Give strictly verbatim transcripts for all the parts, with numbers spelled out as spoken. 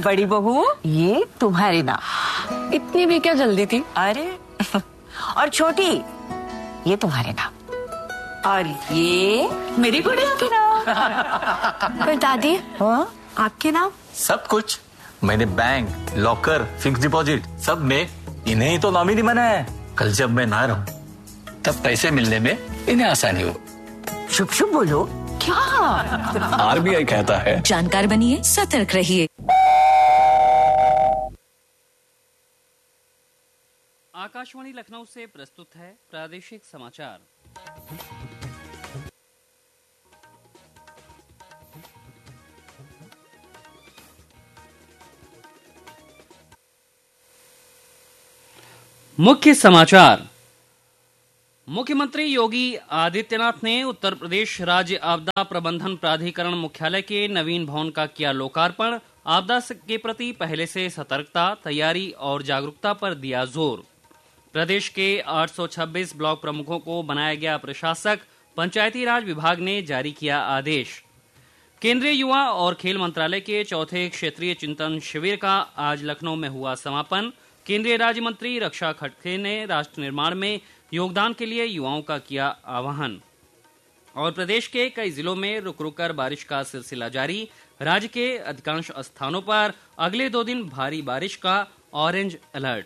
बड़ी बहू, ये तुम्हारे नाम। इतनी भी क्या जल्दी थी? अरे और छोटी, ये तुम्हारे नाम। और ये मेरी गुड़िया के नाम। पर दादी, हाँ? आपके नाम? सब कुछ मैंने बैंक, लॉकर, फिक्स डिपॉजिट सब में इन्हें ही तो नॉमिनी बनाया है। कल जब मैं ना रहूं तब पैसे मिलने में इन्हें आसानी हो। शुभ शुभ बोलो। क्या? आरबीआई कहता है जानकार बनिए, सतर्क रहिए। आकाशवाणी लखनऊ से प्रस्तुत है प्रादेशिक समाचार। मुख्य समाचार। मुख्यमंत्री योगी आदित्यनाथ ने उत्तर प्रदेश राज्य आपदा प्रबंधन प्राधिकरण मुख्यालय के नवीन भवन का किया लोकार्पण। आपदा के प्रति पहले से सतर्कता, तैयारी और जागरूकता पर दिया जोर। प्रदेश के आठ सौ छब्बीस ब्लॉक प्रमुखों को बनाया गया प्रशासक। पंचायती राज विभाग ने जारी किया आदेश। केंद्रीय युवा और खेल मंत्रालय के चौथे क्षेत्रीय चिंतन शिविर का आज लखनऊ में हुआ समापन। केंद्रीय राज्य मंत्री रक्षा खड़गे ने राष्ट्र निर्माण में योगदान के लिए युवाओं का किया आह्वान। और प्रदेश के कई जिलों में रुक रुक कर बारिश का सिलसिला जारी। राज्य के अधिकांश स्थानों पर अगले दो दिन भारी बारिश का ऑरेंज अलर्ट।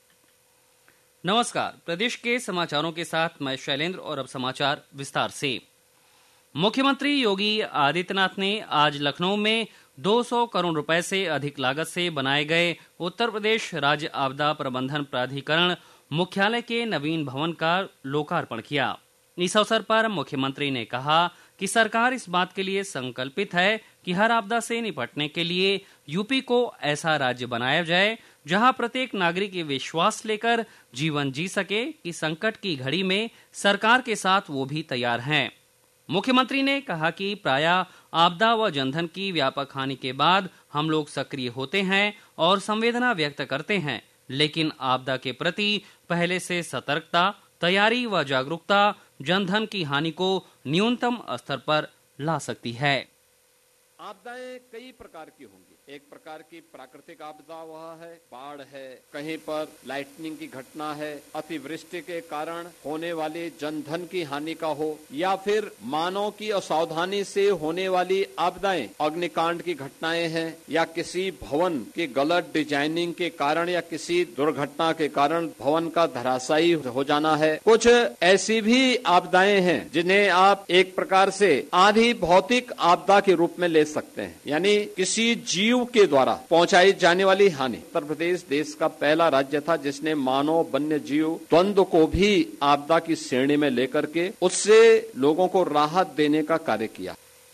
नमस्कार, प्रदेश के समाचारों के साथ मैं शैलेंद्र और अब समाचार विस्तार से। मुख्यमंत्री योगी आदित्यनाथ ने आज लखनऊ में दो सौ करोड़ रुपए से अधिक लागत से बनाए गए उत्तर प्रदेश राज्य आपदा प्रबंधन प्राधिकरण मुख्यालय के नवीन भवन का लोकार्पण किया। इस अवसर पर मुख्यमंत्री ने कहा कि सरकार इस बात के लिए संकल्पित है कि हर आपदा से निपटने के लिए यूपी को ऐसा राज्य बनाया जाए जहां प्रत्येक नागरिक ये विश्वास लेकर जीवन जी सके कि संकट की घड़ी में सरकार के साथ वो भी तैयार हैं। मुख्यमंत्री ने कहा कि प्रायः आपदा व जनधन की व्यापक हानि के बाद हम लोग सक्रिय होते हैं और संवेदना व्यक्त करते हैं, लेकिन आपदा के प्रति पहले से सतर्कता, तैयारी व जागरूकता जनधन की हानि को न्यूनतम स्तर पर ला सकती है। आपदाएं कई प्रकार की होंगी। एक प्रकार की प्राकृतिक आपदा वह है, बाढ़ है, कहीं पर लाइटनिंग की घटना है, अतिवृष्टि के कारण होने वाली जनधन की हानि का हो, या फिर मानव की असावधानी से होने वाली आपदाएं, अग्निकांड की घटनाएं हैं, या किसी भवन की गलत डिजाइनिंग के कारण या किसी दुर्घटना के कारण भवन का धराशायी हो जाना है। कुछ ऐसी भी आपदाएं हैं जिन्हें आप एक प्रकार से आधी भौतिक आपदा के रूप में ले सकते हैं, यानी किसी जीव के द्वारा पहुंचाई जाने वाली हानि। उत्तर प्रदेश देश का पहला राज्य था जिसने मानव वन्य जीव द्वंद्व को भी आपदा की श्रेणी में लेकर के उससे लोगों को राहत देने का कार्य किया।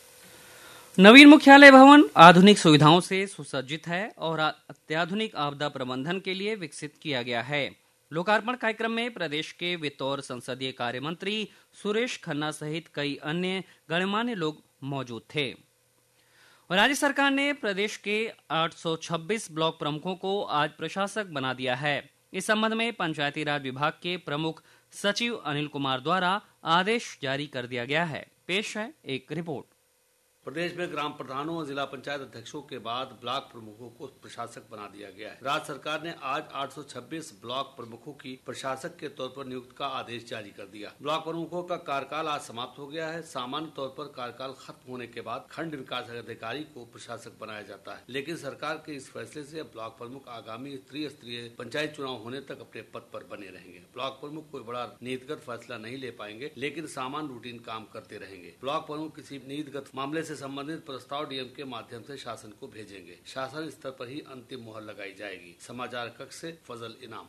नवीन मुख्यालय भवन आधुनिक सुविधाओं से सुसज्जित है और अत्याधुनिक आपदा प्रबंधन के लिए विकसित किया गया है। लोकार्पण कार्यक्रम में प्रदेश के वित्त और संसदीय कार्य मंत्री सुरेश खन्ना सहित कई अन्य गणमान्य लोग मौजूद थे। राज्य सरकार ने प्रदेश के आठ सौ छब्बीस ब्लॉक प्रमुखों को आज प्रशासक बना दिया है। इस संबंध में पंचायती राज विभाग के प्रमुख सचिव अनिल कुमार द्वारा आदेश जारी कर दिया गया है। पेश है एक रिपोर्ट। प्रदेश में ग्राम प्रधानों और जिला पंचायत अध्यक्षों के बाद ब्लॉक प्रमुखों को प्रशासक बना दिया गया है। राज्य सरकार ने आज आठ सौ छब्बीस ब्लॉक प्रमुखों की प्रशासक के तौर पर नियुक्त का आदेश जारी कर दिया। ब्लॉक प्रमुखों का कार्यकाल आज समाप्त हो गया है। सामान्य तौर पर कार्यकाल खत्म होने के बाद खंड विकास अधिकारी को प्रशासक बनाया जाता है, लेकिन सरकार के इस फैसले से ब्लॉक प्रमुख आगामी त्रिस्तरीय पंचायत चुनाव होने तक अपने पद पर बने रहेंगे। ब्लॉक प्रमुख कोई बड़ा नीतिगत फैसला नहीं ले पाएंगे, लेकिन सामान्य रूटीन काम करते रहेंगे। ब्लॉक प्रमुख किसी नीतिगत मामले से संबंधित प्रस्ताव डीएम के माध्यम से शासन को भेजेंगे। शासन स्तर पर ही अंतिम मुहर लगाई जाएगी। समाचार कक्ष से फजल इनाम।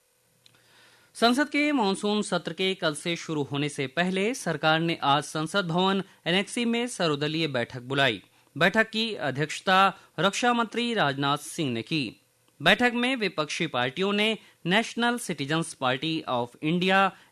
संसद के मानसून सत्र के कल से शुरू होने से पहले सरकार ने आज संसद भवन एनेक्सी में सर्वदलीय बैठक बुलाई। बैठक की अध्यक्षता रक्षा मंत्री राजनाथ सिंह ने की। बैठक में विपक्षी पार्टियों ने national citizens party of India